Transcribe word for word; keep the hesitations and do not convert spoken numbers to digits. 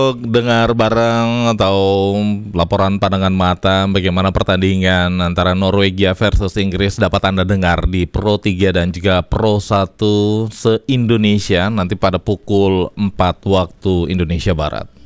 Dengar bareng atau laporan pandangan mata bagaimana pertandingan antara Norwegia versus Inggris dapat Anda dengar di Pro tiga dan juga Pro satu se-Indonesia nanti pada pukul empat waktu Indonesia Barat.